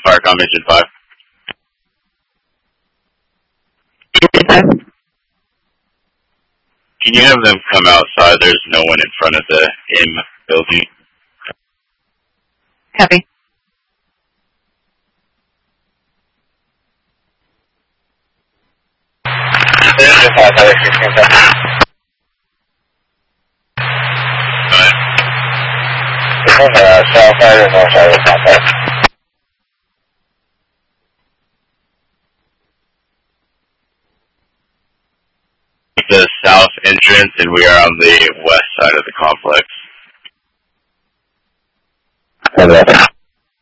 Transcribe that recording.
Firecom Engine 5. Can you have them come outside? There's no one in front of the M building. Copy. The south entrance, and we are on the west side of the complex.